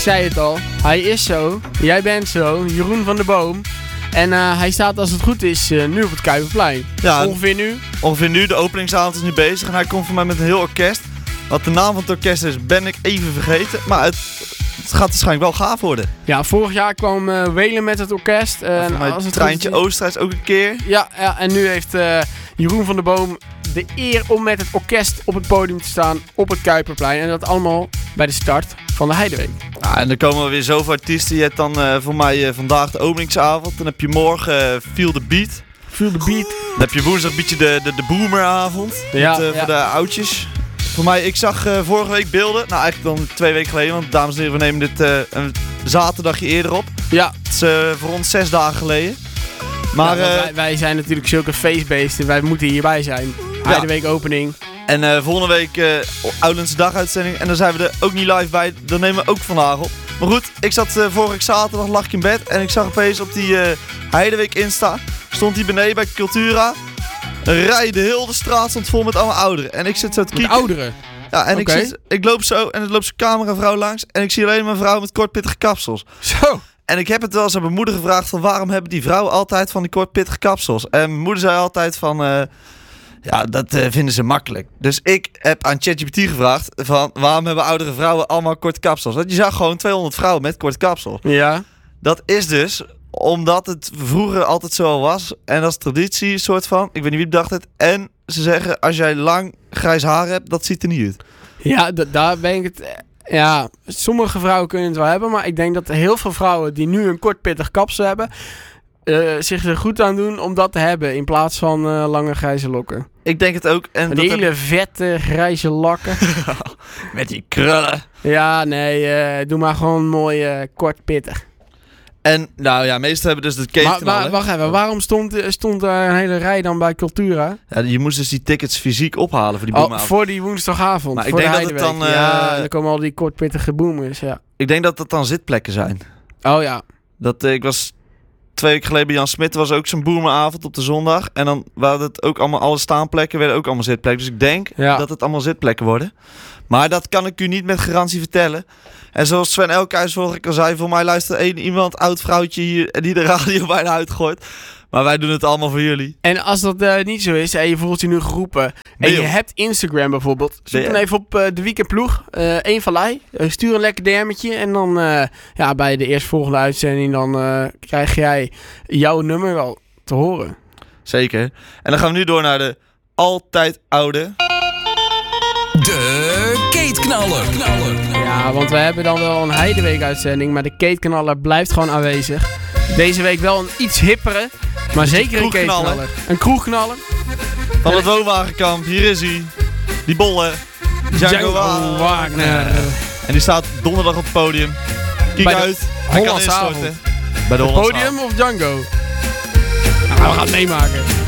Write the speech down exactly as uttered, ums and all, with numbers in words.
zei het al. Hij is zo. Jij bent zo. Jeroen van der Boom. En uh, hij staat als het goed is uh, nu op het Kuiperplein. Ja, ongeveer nu. Ongeveer nu. De openingsavond is nu bezig. En hij komt voor mij met een heel orkest. Wat de naam van het orkest is, ben ik even vergeten. Maar het, het gaat waarschijnlijk wel gaaf worden. Ja, vorig jaar kwam uh, Welen met het orkest. Uh, voor mij als het Treintje goed is, Oosterhuis ook een keer. Ja, ja, en nu heeft uh, Jeroen van der Boom de eer om met het orkest op het podium te staan op het Kuiperplein. En dat allemaal bij de start van de Heideweek. Ja, en dan komen er weer zoveel artiesten. Je hebt dan uh, voor mij uh, vandaag de openingsavond. Dan heb je morgen uh, Feel the Beat. Feel the Beat. Dan heb je woensdag een beetje de, de, de boomeravond. Ja, met, uh, ja. Voor de oudjes. Voor mij, ik zag uh, vorige week beelden. Nou, eigenlijk dan twee weken geleden. Want dames en heren, we nemen dit uh, een zaterdagje eerder op. Ja. Het is uh, voor ons zes dagen geleden. Maar ja, uh, wij, wij zijn natuurlijk zulke feestbeesten. Wij moeten hierbij zijn. Ja. Heideweek opening. En uh, volgende week uh, Oudlandse dag uitzending. En dan zijn we er ook niet live bij. Dan nemen we ook vandaag op. Maar goed, ik zat uh, vorige week zaterdag, lag ik in bed. En ik zag opeens op die uh, Heideweek Insta. Stond hij beneden bij Cultura. Een rij, de hele straat stond vol met allemaal ouderen. En ik zit zo te Met kijken. ouderen. Ja, en Okay. ik, zit, ik loop zo en er loopt zo'n cameravrouw langs. En ik zie alleen maar een vrouw met kortpittige kapsels. Zo. En ik heb het wel eens aan mijn moeder gevraagd van waarom hebben die vrouwen altijd van die kortpittige kapsels. En mijn moeder zei altijd van, uh, ja, dat uh, vinden ze makkelijk. Dus ik heb aan ChatGPT gevraagd van waarom hebben oudere vrouwen allemaal korte kapsels. Want je zag gewoon tweehonderd vrouwen met korte kapsels. Ja. Dat is dus omdat het vroeger altijd zo was. En dat is traditie, soort van. Ik weet niet wie bedacht het. En ze zeggen, als jij lang grijs haar hebt, dat ziet er niet uit. Ja, d- daar ben ik het... Ja, sommige vrouwen kunnen het wel hebben, maar ik denk dat heel veel vrouwen die nu een kort pittig kapsel hebben, uh, zich er goed aan doen om dat te hebben in plaats van uh, lange grijze lokken. Ik denk het ook. En Een dat hele heb... vette grijze lakken. Met die krullen. Ja, nee, uh, doe maar gewoon mooi uh, kort pittig. En nou ja, meestal hebben dus de Maar, maar wacht even, waarom stond, stond daar een hele rij dan bij Cultura? Ja, je moest dus die tickets fysiek ophalen voor die Oh, boomavond. voor die woensdagavond. Maar ik voor denk de dat het Heideweek. dan, uh, Ja, dan komen al die kortpittige boomers, ja. Ik denk dat dat dan zitplekken zijn. Oh ja. Dat, uh, ik was twee weken geleden bij Jan Smit, was ook zo'n boomeravond op de zondag. En dan waren het ook allemaal, alle staanplekken werden ook allemaal zitplekken. Dus ik denk Ja. dat het allemaal zitplekken worden. Maar dat kan ik u niet met garantie vertellen. En zoals Sven Elkhuis vorige keer al zei, voor mij luistert één iemand, oud vrouwtje hier, en die de radio bijna uitgooit. Maar wij doen het allemaal voor jullie. En als dat uh, niet zo is en je voelt je nu geroepen en Mail. je hebt Instagram bijvoorbeeld, zoek dan D M. even op uh, de Weekendploeg, uh, één vallei, uh, stuur een lekker D M'tje en dan uh, ja, bij de eerstvolgende uitzending dan uh, krijg jij jouw nummer wel te horen. Zeker. En dan gaan we nu door naar de altijd oude... De Keetknaller. Ja, want we hebben dan wel een Heideweek uitzending, maar de keetknaller blijft gewoon aanwezig. Deze week wel een iets hippere, maar zeker een kroegknaller. keetknaller. Een kroegknaller. Van het woonwagenkamp, hier is hij. Die bolle. Django, Django Wa- Wagner. En die staat donderdag op het podium. Kijk Bij de uit. Hij kan Hollandse instorten. avond. Bij de Het Hollandse podium of Django? Nou, we gaan het meemaken.